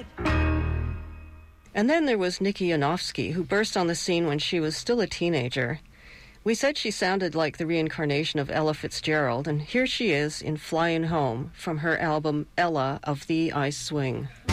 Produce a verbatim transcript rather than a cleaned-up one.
And then there was Nikki Yanofsky, who burst on the scene when she was still a teenager. We said she sounded like the reincarnation of Ella Fitzgerald, and here she is in Flying Home from her album Ella of Thee I Swing.